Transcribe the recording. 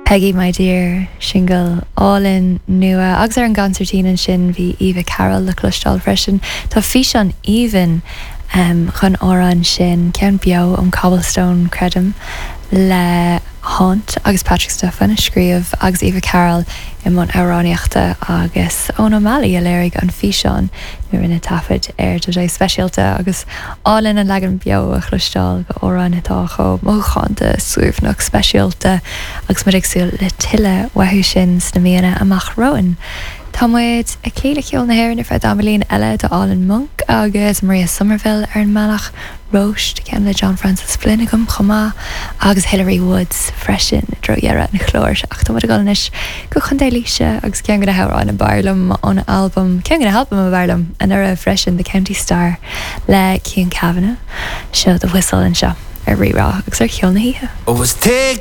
Peggy My Dear single all-in nua agus ar an gancertín sin bhí Eva Carroll le clúisteáil freisin tá fís an even chun órán sin cean beo an Cobblestone credum le Hunt agus Patrick Stefan scríomh agus Eva Carroll I món áráníochta agus Ón O'Malley a léirigh an físeán nu rinne tafid do é speisialta agus all-in an legan beo a chluisteáil go órán atá cho móchananta suúbhnach speisialta agus mar agsúil le tiile wathú sin sna míana amach roin. Támuid a céile ceol na hhéir fred amlíon eile do Alan Monk agus Maria Somerville ar an meanach Roast cean le John Francis Flynn chomá agus Hilary Woods freisin drohearra na chlóir ach tá mud ganis go chun déilíise agus cean go heráin an barlam an album cean go helpam a barlam an ar a freisin the County Star le Cian Kavanagh seo the whistle an seo ar rirá agus ar ceol na híthe.